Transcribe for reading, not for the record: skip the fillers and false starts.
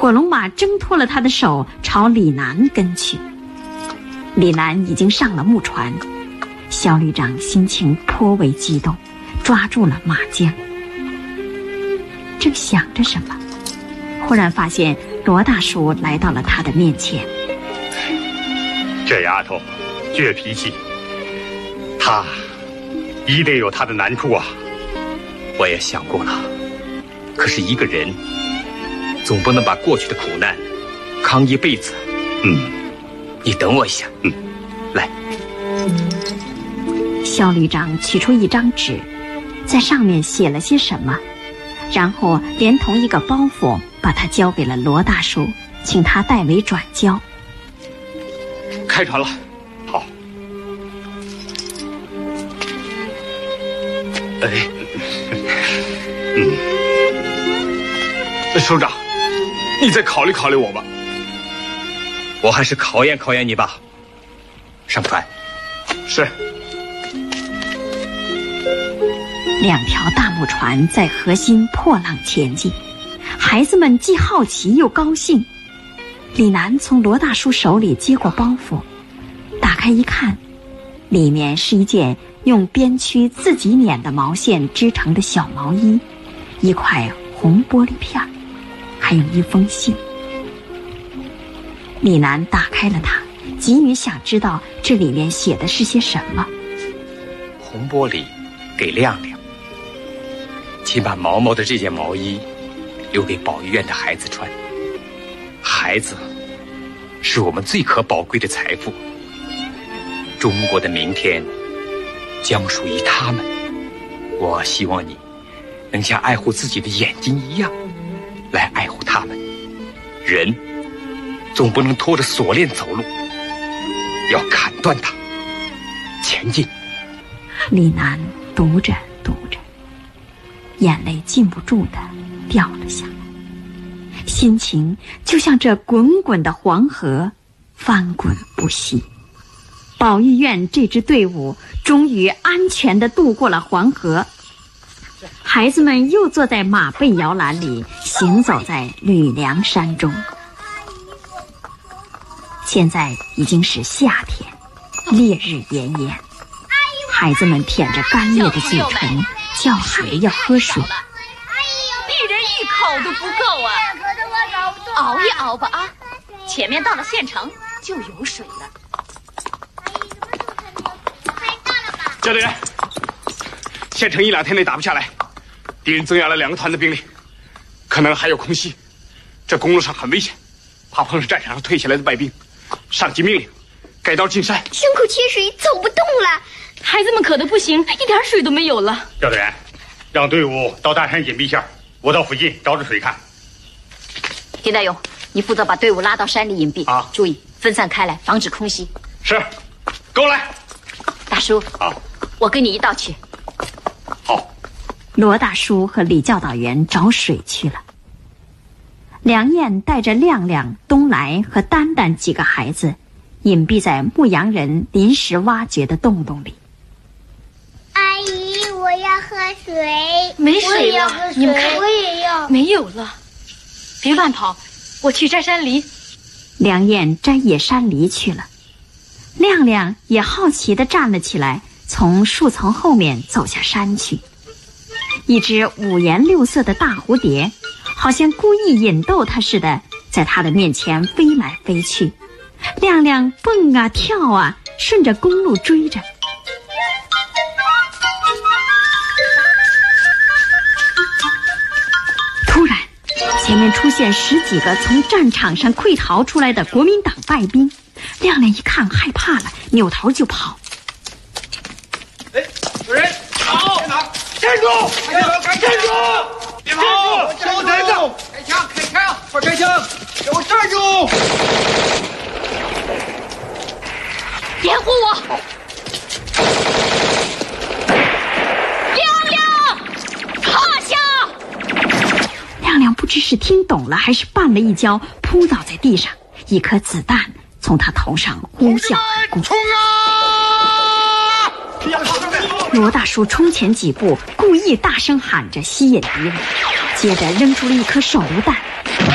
火龙马挣脱了他的手，朝李楠跟去。李楠已经上了木船，肖旅长心情颇为激动，抓住了马缰。正想着什么，忽然发现罗大叔来到了他的面前。 这丫头倔脾气，她一定有她的难处啊。 我也想过了，可是一个人总不能把过去的苦难扛一辈子。你等我一下。来。 肖旅长取出一张纸，在上面写了些什么，然后连同一个包袱把它交给了罗大叔，请他代为转交。 开船了。 好。 首长，你再考虑考虑我吧。我还是考验考验你吧。上船。 是。 2条大木船在河心破浪前进，孩子们既好奇又高兴。李楠从罗大叔手里接过包袱，打开一看，里面是一件用边区自己捻的毛线织成的小毛衣，一块红玻璃片，还有一封信。李楠打开了它，急于想知道这里面写的是些什么。 红玻璃给亮亮，请把毛毛的这件毛衣留给保育院的孩子穿。孩子是我们最可宝贵的财富，中国的明天将属于他们。我希望你能像爱护自己的眼睛一样来爱护他们。人总不能拖着锁链走路，要砍断它，前进。 李楠读着读着，眼泪禁不住的掉了下来，心情就像这滚滚的黄河，翻滚不息。保育院这支队伍终于安全地渡过了黄河，孩子们又坐在马背摇篮里，行走在吕梁山中。现在已经是夏天，烈日炎炎，孩子们舔着干裂的嘴唇，叫喊着要喝水。 一人一口都不够啊！熬一熬吧啊！前面到了县城就有水了。 交队员，县城1-2天内打不下来，敌人增压了2个团的兵力，可能还有空袭。这公路上很危险，怕碰上战场上退下来的败兵。上级命令，改道进山。 胸口缺水，走不动了。 孩子们渴得不行，一点水都没有了。 交队员，让队伍到大山隐蔽下，我到附近找着水看。 田大勇，你负责把队伍拉到山里隐蔽啊， 注意分散开来，防止空袭。 是，跟我来。 大叔， 好， 我跟你一道去。 好。 罗大叔和李教导员找水去了。梁燕带着亮亮、东来和丹丹几个孩子，隐蔽在牧羊人临时挖掘的洞洞里。 阿姨，我要喝水。 没水了，你们看， 我也要。 没有了，别乱跑，我去摘山梨。 梁燕摘野山梨去了，亮亮也好奇地站了起来，从树丛后面走下山去。一只5颜6色的大蝴蝶，好像故意引逗他似的，在他的面前飞来飞去。亮亮蹦啊跳啊，顺着公路追着。突然，前面出现10几个从战场上溃逃出来的国民党败兵。亮亮一看害怕了，扭头就跑。 有人跑！站住！站住！别跑！给我站住！开枪！开枪！快开枪！给我站住！ 掩护我！亮亮，趴下！ 亮亮不知是听懂了还是绊了一跤，扑倒在地上，一颗子弹从他头上呼啸而过。 冲啊！ 罗大叔冲前几步，故意大声喊着吸引敌人，接着扔出了一颗手榴弹，